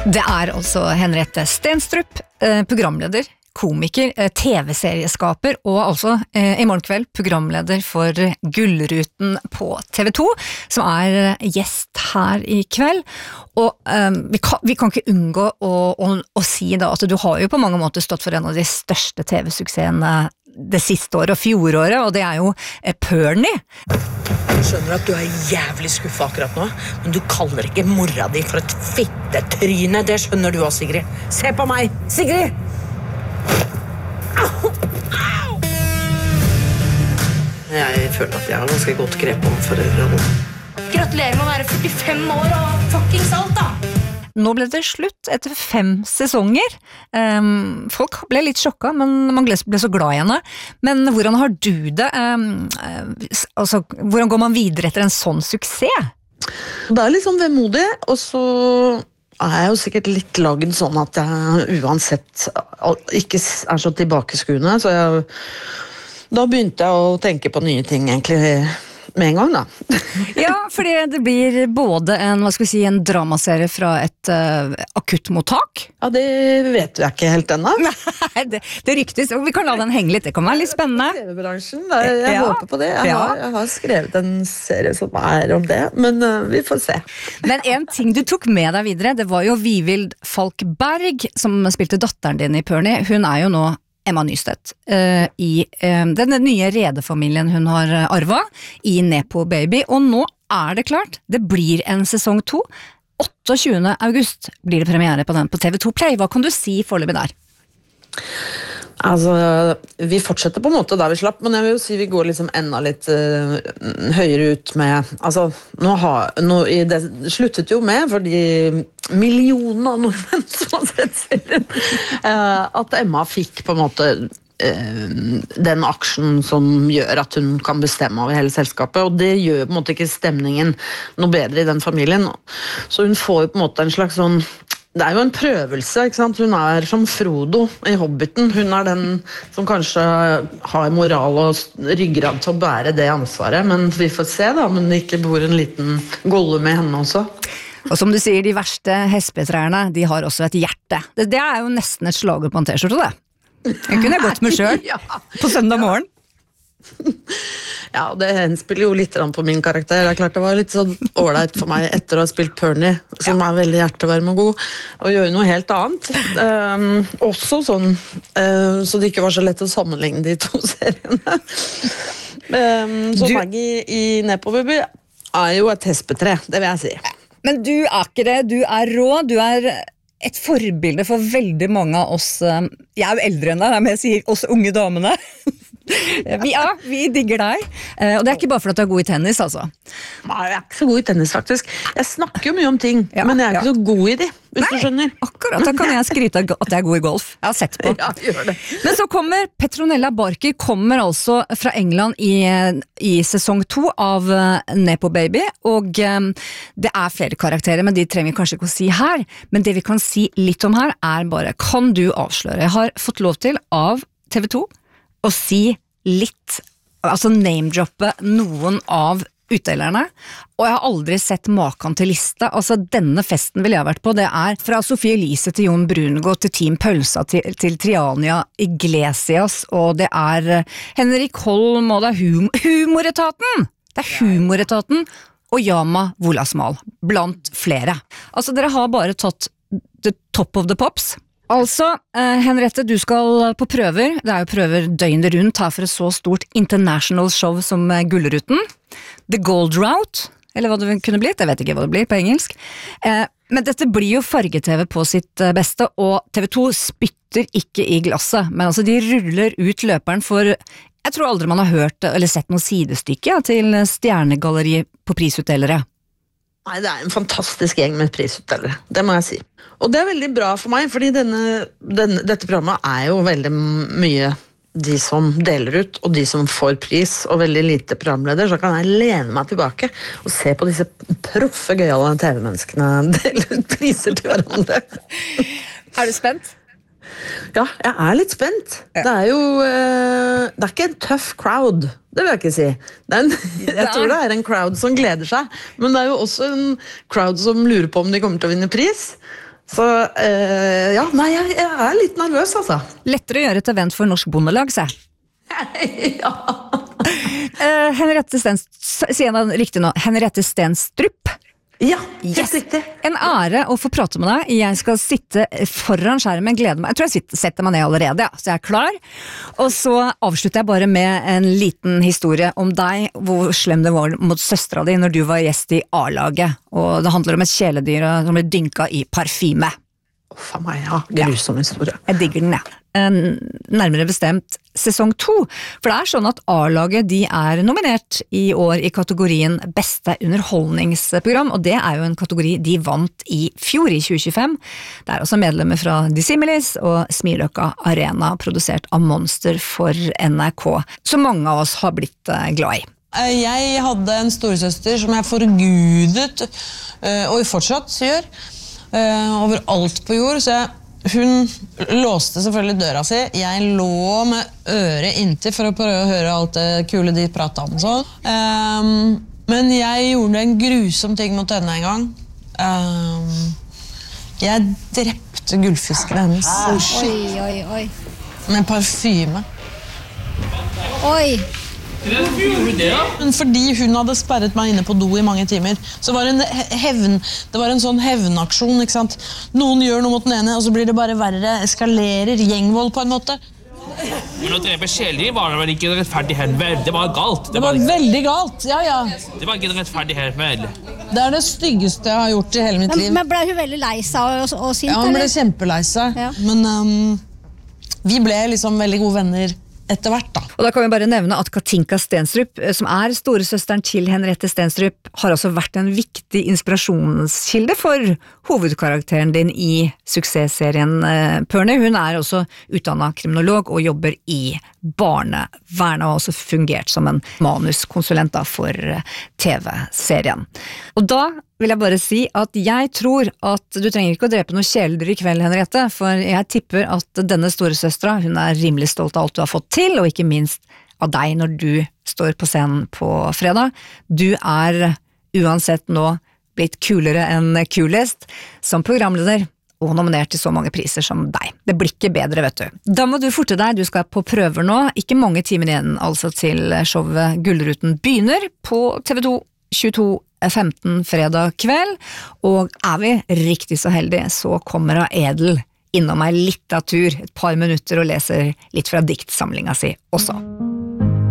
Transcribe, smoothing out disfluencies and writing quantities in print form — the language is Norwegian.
Det altså Henriette Stenstrup, programleder, komiker, TV-serieskaper og altså i morgen kveld programleder for Gullruten på TV2, som gjest her i kveld. Og vi kan ikke unngå å si da at du har jo på mange måter stått for en av de største TV-suksessene det siste året og fjoråret, og det jo Pernie. Jeg skjønner at du jævlig skuffet akkurat nå, men du kaller ikke mora di for et fittetryne, det skjønner du også, Sigrid. Se på meg, Sigrid! Au! Au! Jeg føler at jeg har ganske godt grep om foreldrene. Gratulerer med å være 45 år og fuckings alt da! Nå ble det slutt etter 5 sesonger. Folk ble litt sjokka, men man ble så glad i henne. Men hvordan har du det? Altså, hvordan går man videre etter en sånn suksess? Det litt sånn vemodig, og så jeg jo sikkert litt laget sånn at jeg uansett ikke så tilbakeskuende, så da begynte jeg å tenke på nye ting egentlig med en gang da. Ja, fordi det blir både en dramaserie fra et akuttmottak. Ja, det vet jeg ikke helt ennå. Nei, det ryktes, og vi kan la den henge litt, det kan være litt spennende. TV-bransjen, jeg håper på det. Jeg har skrevet en serie som om det, men vi får se. Men en ting du tok med deg videre, det var jo Vivild Falk Berg, som spilte datteren din i Pernie. Hun jo nå Emma Nystedt i den nye redefamilien hun har arvet i Nepo Baby, og nå det klart, det blir en sesong 2. 28. august blir det premiere på den på TV2 Play. Hva kan du si foreløpig der? Altså, vi fortsetter på en måte der vi slapp, men jeg vil jo si vi går liksom enda litt høyere ut med, altså, det sluttet jo med, fordi millioner av nordmenn som har sett serien, at Emma fikk på en måte den aksjen som gjør at hun kan bestemme over hele selskapet, og det gjør på en måte ikke stemningen noe bedre i den familien, så hun får jo på en måte en slags sånn. Det jo en prøvelse, ikke sant? Hun som Frodo i Hobbiten. Hun den som kanskje har moral og ryggrad til å bære det ansvaret, men vi får se da, om det ikke bor en liten golle med henne også. Og som du sier, de verste hespetrærne, de har også et hjerte. Det jo nesten et slager på en t-skjorte, det. Jeg kunne gått med selv på søndag morgen. Ja, det henspiller jo litt på min karakter. Det klart det var litt sånn ordentlig for meg etter å ha spilt Pernie, som veldig hjertevarm og god, og gjøre noe helt annet. Også sånn, så det ikke var så lett å sammenligne de to seriene. Så Maggie i Nepo Baby jo et hespetre, det vil jeg si. Men du ikke det, du rå, du et forbilde for veldig mange av oss, jeg jo eldre enn deg, men jeg sier oss unge damene. Vi digger deg, og det ikke bare for at du god i tennis, altså. Nei, jeg ikke så god i tennis, faktisk. Jeg snakker jo mye om ting, men jeg ikke så god i de, hvis du skjønner. Akkurat, da kan jeg skryte at jeg god i golf. Jeg har sett på. Ja, gjør det. Men så kommer Petronella Barker, kommer altså fra England i sesong 2 av Nepo Baby, og det flere karakterer, men de trenger vi kanskje ikke å si her, men det vi kan si litt om her bare, kan du avsløre? Jeg har fått lov til av TV2 å si litt, altså name-droppe noen av utdelerne, og jeg har aldri sett maken til liste. Altså denne festen vil jeg ha vært på, det fra Sofie Elise til Jon Brunegård til Team Pølsa til Triania Iglesias, og det Henrik Holm, og det Humoretaten! Det Humoretaten og Yama Wolasmal, blant flere. Altså dere har bare tatt the top of the pops. Altså, Henriette, du skal på prøver. Det jo prøver døgnet rundt her for et så stort international show som Gullruten. The Gold Route, eller hva det kunne blitt, jeg vet ikke hva det blir på engelsk. Men dette blir jo farge-TV på sitt beste, og TV2 spytter ikke i glasset, men altså de ruller ut løperen for, jeg tror aldri man har hørt eller sett noen sidestykke til stjernegalleriet på prisutdelere. Nei, det en fantastisk gjeng med prisutdelere, det må jeg si. Og det veldig bra for meg, fordi dette programmet jo veldig mye de som deler ut, og de som får pris, og veldig lite programleder, så kan jeg lene meg tilbake og se på disse proffe, gøyale TV-menneskene dele ut priser til hverandre. Du spent? Ja, jeg litt spent. Ja. Det jo det ikke en tøff crowd, det vil jeg ikke si. Jeg tror det en crowd som gleder seg, men det jo også en crowd som lurer på om de kommer til å vinne pris. Så ja, nei, jeg er litt nervøs, altså. Lettere å gjøre et event for Norsk Bondelag, se. Ja. Henriette Stenstrup. Ja, helt riktig. En ære å få prate med deg. Jeg skal sitte foran skjermen, gleder meg. Jeg tror jeg setter meg ned allerede, ja, så jeg er klar. Og så avslutter jeg bare med en liten historie om deg, hvor slem det var mot søstera di når du var gjest i A-laget. Og det handler om et kjæledyr som ble dynka i parfyme. For meg, ja. Grusom historie. Jeg digger den, ja. Nærmere bestemt sesong 2. For det er sånn at A-laget de er nominert i år i kategorien Beste underholdningsprogram, og det er jo en kategori de vant i fjor, i 2025. Det er også medlemmer fra Dissimilis og Smiløkka Arena, produsert av Monster for NRK, som mange av oss har blitt glad i. Jeg hadde en storesøster som jeg forgudet, og fortsatt gjør, over alt på jord, så hun låste selvfølgelig døra si. Jeg lå med øret inntil for å prøve å høre alt det kule de pratet om. Sånn. Men jeg gjorde en grusom ting mot henne en gang. Jeg drepte gullfiskene hennes. Oi. Med parfyme. Oi. Hvorfor gjorde du det da? Fordi hun hadde sperret meg inne på do i mange timer. Så var det var en sånn hevnaksjon, ikke sant? Noen gjør noe mot den ene, og så blir det bare verre, eskalerer, gjengvold på en måte. Men å drepe kjæledyr var det vel ikke rettferdig hevn? Det var galt. Det var veldig galt, ja. Det var ikke rettferdig hevn. Det er det styggeste jeg har gjort i hele mitt liv. Men ble hun veldig lei seg og sint? Ja, hun ble kjempelei seg. Ja. Men vi ble liksom veldig gode venner etter hvert da. Og da kan vi bare nevne at Katinka Stenstrup, som er storesøsteren til Henriette Stenstrup, har også vært en viktig inspirasjonskilde for hovedkarakteren din i suksessserien Pernie. Hun er også utdannet kriminolog og jobber i barnevernet, og har også fungert som en manuskonsulent for TV-serien. Og da vil jeg bare si at jeg tror at du trenger ikke å drepe noe kjæledyr i kveld, Henriette, for jeg tipper at denne storesøstera, hun er rimelig stolt av alt du har fått til, og ikke minst av deg når du står på scenen på fredag. Du er uansett nå blitt kulere enn kulest som programleder, og nominert til så mange priser som deg. Det blir ikke bedre, vet du. Da må du forte deg, du skal på prøver nå, ikke mange timer igjen altså til showet Gullruten begynner på TV2 22:15 fredag kveld, og er vi riktig så heldige, så kommer Edel innom ei litt av tur, et par minutter og leser litt fra diktsamlinga si også.